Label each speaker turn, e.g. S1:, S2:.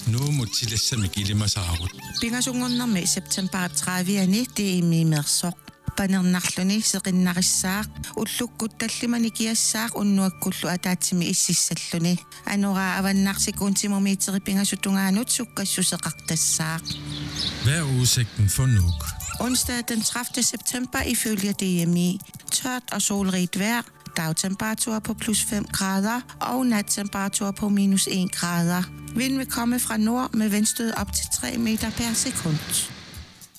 S1: nu mutilissami kilimasaarut.
S2: Pingasungornermi september 30 tiimimersoq panernerluni seqinnarissaaq ullukkuttallimani kiassaaq unnuakkullu ataatsimi ississalluni anuraa avannarsikuntimumiiteri pingasutungaanuut sukkassuseqartassaaq.
S1: Hvad er udsigten for Nuuk?
S2: Onsdag den 30. september ifølge DMI. Tørt og solrigt vejr. Dagtemperatur på plus 5 grader og nattemperatur på minus 1 grader. Vind vil komme fra nord med vindstød op til 3 meter per sekund.